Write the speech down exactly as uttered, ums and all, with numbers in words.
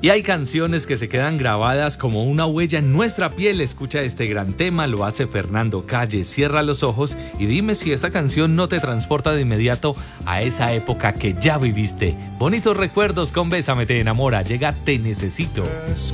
Y hay canciones que se quedan grabadas como una huella en nuestra piel. Escucha este gran tema, lo hace Fernando Calle. Cierra los ojos y dime si esta canción no te transporta de inmediato a esa época que ya viviste. Bonitos recuerdos con Bésame te enamora. Llega Te Necesito. Es